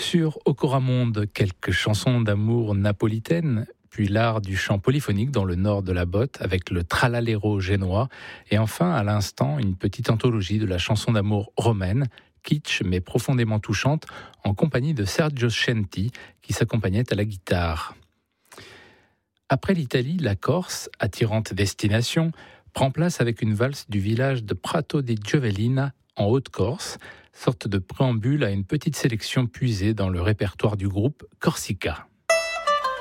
Sur Ocoramonde, quelques chansons d'amour napolitaines, puis l'art du chant polyphonique dans le nord de la botte avec le tralaléro génois, et enfin, à l'instant, une petite anthologie de la chanson d'amour romaine, kitsch mais profondément touchante, en compagnie de Sergio Scenti, qui s'accompagnait à la guitare. Après l'Italie, la Corse, attirante destination, prend place avec une valse du village de Prato di Giovellina, en Haute-Corse, sorte de préambule à une petite sélection puisée dans le répertoire du groupe Corsica.